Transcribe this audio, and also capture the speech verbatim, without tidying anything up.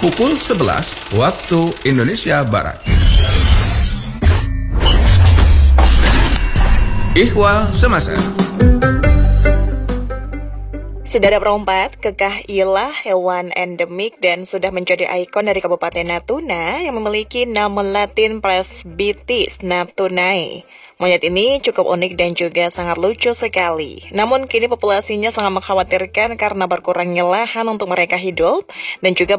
pukul sebelas waktu Indonesia Barat. Ihwal Semasa. Sudah ada perompak, kekah ialah hewan endemik dan sudah menjadi ikon dari Kabupaten Natuna yang memiliki nama Latin Presbytis natunae. Monyet ini cukup unik dan juga sangat lucu sekali. Namun kini populasinya sangat mengkhawatirkan karena berkurangnya lahan untuk mereka hidup dan juga